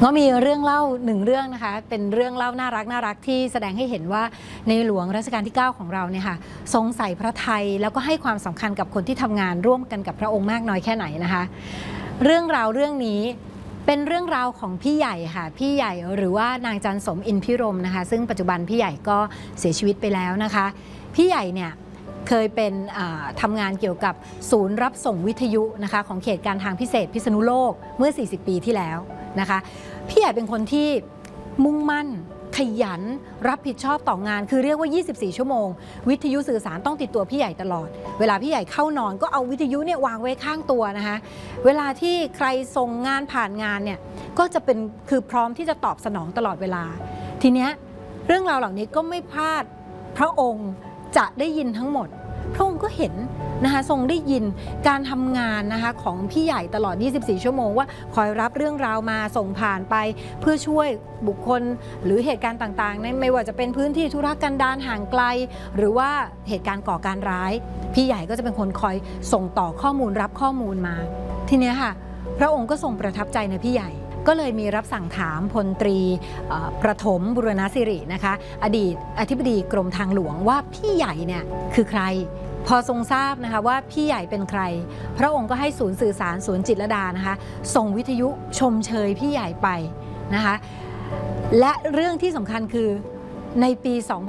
ก็มีเรื่องเล่าหนึ่งเรื่องนะคะเป็นเรื่องเล่าน่ารักที่แสดงให้เห็นว่าในหลวงรัชกาลที่9ของเราเนี่ยค่ะทรงใส่พระทัยแล้วก็ให้ความสำคัญกับคนที่ทำงานร่วมกันกับพระองค์มากน้อยแค่ไหนนะคะเรื่องราวเรื่องนี้เป็นเรื่องราวของพี่ใหญ่ค่ะพี่ใหญ่หรือว่านางจันสมอินพิรมนะคะซึ่งปัจจุบันพี่ใหญ่ก็เสียชีวิตไปแล้วนะคะพี่ใหญ่เนี่ยเคยเป็นทำงานเกี่ยวกับศูนย์รับส่งวิทยุนะคะของเขตการทางพิเศษพิษณุโลกเมื่อ40 ปีที่แล้วนะคะพี่ใหญ่เป็นคนที่มุ่งมั่นขยันรับผิดชอบต่องานคือเรียกว่า24 ชั่วโมงวิทยุสื่อสารต้องติดตัวพี่ใหญ่ตลอดเวลาพี่ใหญ่เข้านอนก็เอาวิทยุเนี่ยวางไว้ข้างตัวนะคะเวลาที่ใครส่งงานผ่านงานเนี่ยก็จะเป็นคือพร้อมที่จะตอบสนองตลอดเวลาทีเนี้ยเรื่องราวเหล่านี้ก็ไม่พลาดพระองค์จะได้ยินทั้งหมดพระองค์ก็เห็นนะคะทรงได้ยินการทำงานนะคะของพี่ใหญ่ตลอด24 ชั่วโมงว่าคอยรับเรื่องราวมาส่งผ่านไปเพื่อช่วยบุคคลหรือเหตุการณ์ต่างๆนั้นไม่ว่าจะเป็นพื้นที่ธุรกันดารห่างไกลหรือว่าเหตุการณ์ก่อการร้ายพี่ใหญ่ก็จะเป็นคนคอยส่งต่อข้อมูลรับข้อมูลมาทีนี้ค่ะพระองค์ก็ทรงประทับใจในพี่ใหญ่ก็เลยมีรับสั่งถามพลตรีประถมบุรณสิรินะคะอดีตอธิบดีกรมทางหลวงว่าพี่ใหญ่เนี่ยคือใครพอทรงทราบนะคะว่าพี่ใหญ่เป็นใครพระองค์ก็ให้ศูนย์สื่อสารศูนย์จิตรลดานะคะส่งวิทยุชมเชยพี่ใหญ่ไปนะคะและเรื่องที่สำคัญคือในปี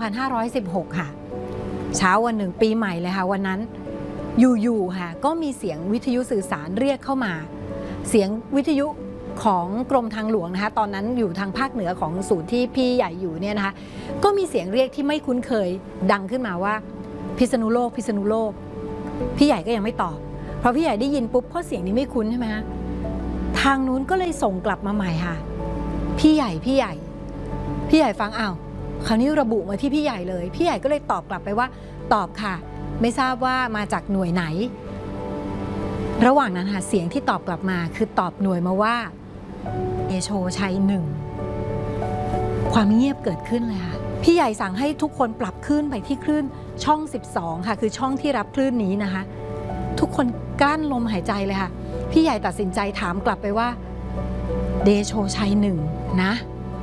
2516 ค่ะเช้าวันหนึ่งปีใหม่เลยค่ะวันนั้นอยู่ๆค่ะก็มีเสียงวิทยุสื่อสารเรียกเข้ามาเสียงวิทยุของกรมทางหลวงนะคะตอนนั้นอยู่ทางภาคเหนือของศูนย์ที่พี่ใหญ่อยู่เนี่ยนะคะก็มีเสียงเรียกที่ไม่คุ้นเคยดังขึ้นมาว่าพิษณุโลกพิษณุโลกพี่ใหญ่ก็ยังไม่ตอบเพราะพี่ใหญ่ได้ยินปุ๊บเพราะเสียงนี้ไม่คุ้นใช่ไหมคะทางนู้นก็เลยส่งกลับมาใหม่ค่ะพี่ใหญ่ฟังอ้าวคราวนี้ระบุมาที่พี่ใหญ่เลยพี่ใหญ่ก็เลยตอบกลับไปว่าตอบค่ะไม่ทราบว่ามาจากหน่วยไหนระหว่างนั้นค่ะเสียงที่ตอบกลับมาคือตอบหน่วยมาว่าเอโชชัย1ความเงียบเกิดขึ้นเลยค่ะพี่ใหญ่สั่งให้ทุกคนปรับคลื่นไปที่คลื่นช่อง12ค่ะคือช่องที่รับคลื่นนี้นะคะทุกคนกลั้นลมหายใจเลยค่ะพี่ใหญ่ตัดสินใจถามกลับไปว่าเดโชชัย1นะ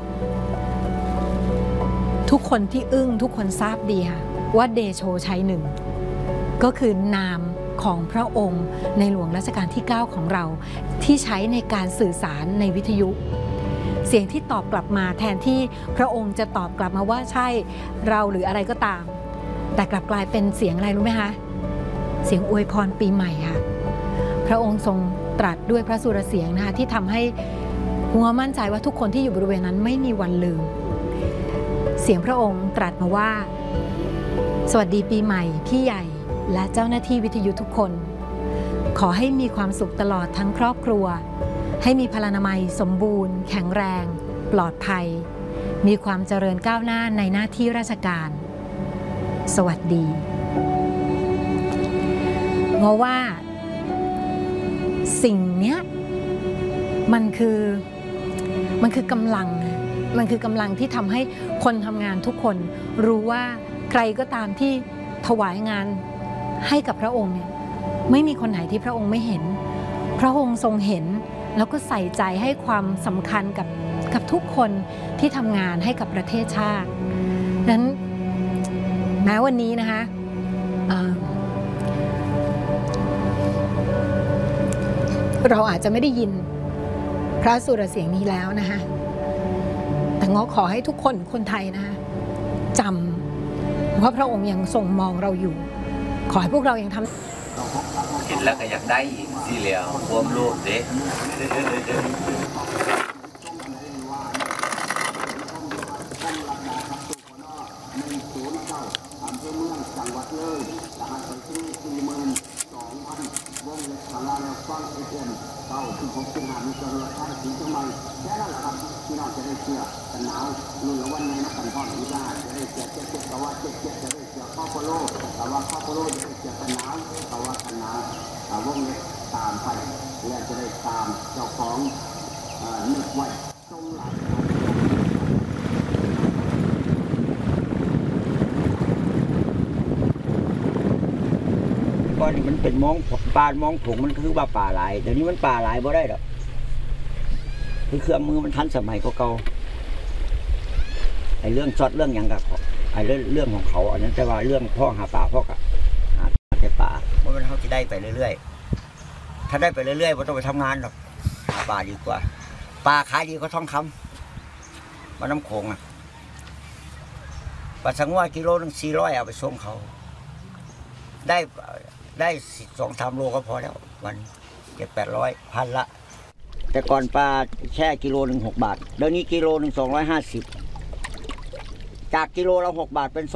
ทุกคนที่อึ้งทุกคนทราบดีค่ะว่าเดโชชัย1ก็คือนามของพระองค์ในหลวงรัชกาลที่9ของเราที่ใช้ในการสื่อสารในวิทยุเสียงที่ตอบกลับมาแทนที่พระองค์จะตอบกลับมาว่าใช่เราหรืออะไรก็ตามแต่กลับกลายเป็นเสียงอะไรรู้ไหมคะเสียงอวยพรปีใหม่ค่ะพระองค์ทรงตรัสด้วยพระสุรเสียงนะคะที่ทำให้หัวมั่นใจว่าทุกคนที่อยู่บริเวณนั้นไม่มีวันลืมเสียงพระองค์ตรัสมาว่าสวัสดีปีใหม่พี่ใหญ่และเจ้าหน้าที่วิทยุทุกคนขอให้มีความสุขตลอดทั้งครอบครัวให้มีพลานามัยสมบูรณ์แข็งแรงปลอดภัยมีความเจริญก้าวหน้าในหน้าที่ราชการสวัสดีเพราะว่าสิ่งเนี้ยมันคือกำลังที่ทำให้คนทำงานทุกคนรู้ว่าใครก็ตามที่ถวายงานให้กับพระองค์เนี่ยไม่มีคนไหนที่พระองค์ไม่เห็นพระองค์ทรงเห็นแล้วก็ใส่ใจให้ความสำคัญกับทุกคนที่ทำงานให้กับประเทศชาตินั้นแม้วันนี้นะคะเราอาจจะไม่ได้ยินพระสุรเสียงนี้แล้วนะคะแต่ง้อขอให้ทุกคนไทยนะคะจำว่าพระองค์ยังทรงมองเราอยู่ขอให้พวกเรายังทำเห็นแล้วก็อยากได้อีกสิแล้วรวมรูปเด็กพี่น้องจะได้เชื่อกันหนาวรุ่นละวันในนักกันพ่อหรือได้จะได้เชื่อแต่ว่าเจ็ดจะได้เชื่อข้อโพโลแต่ว่าข้อโพโลจะได้เชื่อกันหนาวแต่ว่ากันหนาววงเล็กตามไปและจะได้ตามเจ้าของนึกไว้ตรงหลังก่อนนี่มันเป็นมองปลามองถุงมันคือว่าป่าหลายเดี๋ยวนี้มันป่าหลายบ่ได้หรอกคือเครื่องมือมันทันสมัยกว่าเก่าไอ้เรื่องช็อตเรื่องอย่างกับไอ้เรื่องของเขาอันนั้นแต่ว่าเรื่องพ่อหาปลาพ่อกับหาแต่ปลาเมื่อมันเขาจะได้ไปเรื่อยๆถ้าได้ไปเรื่อยๆไม่ต้องไปทำงานหรอกหาปลาดีกว่าปลาขายดีก็ทองคำมาน้ำโขงอ่ะปลาสังว่ากิโลนึง400เอาไปส่งเขาได้2-3 โลก็พอแล้ววัน700-800พันละแต่ก่อนปลาแช่กิโลนึง6 บาทเดี๋ยวนี้กิโลนึง250จากกิโลละ6 บาทเป็น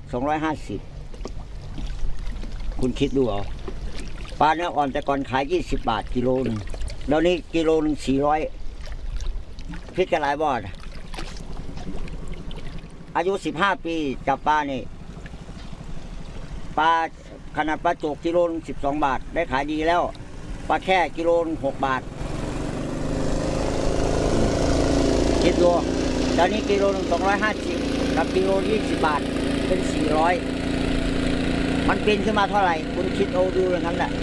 250คุณคิดดูเอาปลาเนื้ออ่อนแต่ก่อนขาย20 บาทกิโลนึงเดี๋ยวนี้กิโลนึง400คิดกันหลายบาทอายุ15 ปีจับปลานี่ปลาขนาดปลาโจกกิโลนึง12 บาทได้ขายดีแล้วปลาแค่กิโลนึง6 บาทคิดดูตอนนี้กิโลนึง250กับกิโล20 บาทเป็น400มันเป็นขึ้นมาเท่าไหร่คุณคิดเอาดูอย่างนั้นแหละ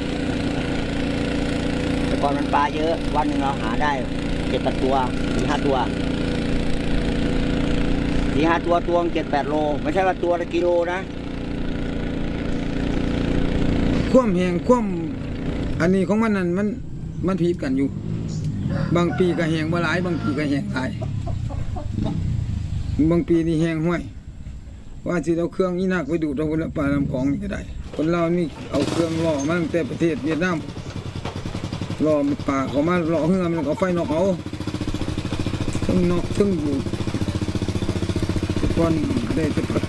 แต่ก่อนมันปลาเยอะวันหนึ่งเราหาได้7-8 ตัว 4-5 ตัว 4-5 ตัวตัว7-8 โลไม่ใช่ว่าตัวละกิโลนะคว่ำแหงคว่ำอันนี้ของมันนั่นมันผิดกันอยู่บางปีก็แหงบ่หลายบางปีก็แหงหลายบางปีนี่แหงห้วยว่าสิเอาเครื่องอีนักไปดูดเอาคนละปลาน้ำของนี่ก็ได้คนเรานี่เอาเครื่องล่อมาตั้งแต่ประเทศเวียดนามล่อปลาเขามาล่อเฮือมันเอาไฟนอกเอาทั้งนอกทั้งอยู่ทุกคนได้จะ